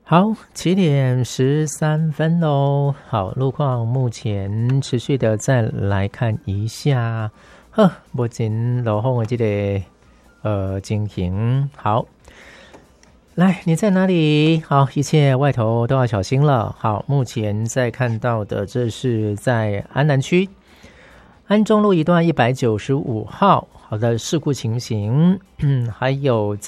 好，7点13分喽。好，路况目前持续的再来看一下，目前落风的这个情形。好，来，你在哪里？好，一切外头都要小心了。好，目前在看到的，这是在安南区安中路一段195号。好的，事故情形，还有